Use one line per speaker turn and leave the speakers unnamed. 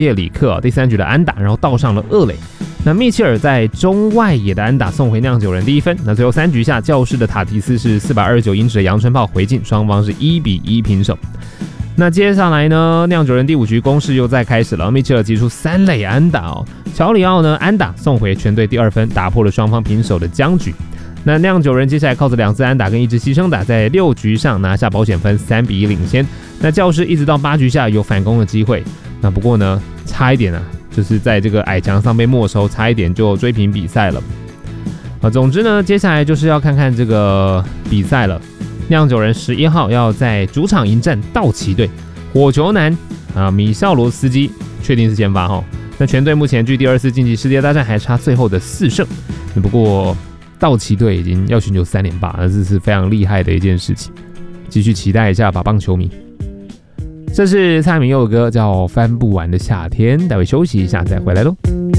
叶里克第3局的安打，然后盗上了2垒。那密切尔在中外野的安打送回酿酒人第1分。那最后3局下，教士的塔提斯是429英尺的阳春炮回敬，双方是1-1平手。那接下来呢，酿酒人第5局攻势又再开始了，密切尔击出3垒安打哦，乔里奥呢安打送回全队第2分，打破了双方平手的僵局。那酿酒人接下来靠着2次安打跟1支牺牲打，在6局上拿下保险分，3-1领先。那教士一直到8局下有反攻的机会，那不过呢，差一点啊，就是在这个矮墙上被没收，差一点就追平比赛了。总之呢，接下来就是要看看这个比赛了。酿酒人11号要在主场迎战道奇队，火球男米绍罗斯基确定是先发哈。那全队目前距第2次晋级世界大战还差最后的4胜，不过道奇队已经要寻求3连霸，这是非常厉害的一件事情。继续期待一下吧，棒球迷。这是蔡明佑的歌，叫《翻不完的夏天》，待会休息一下再回来喽。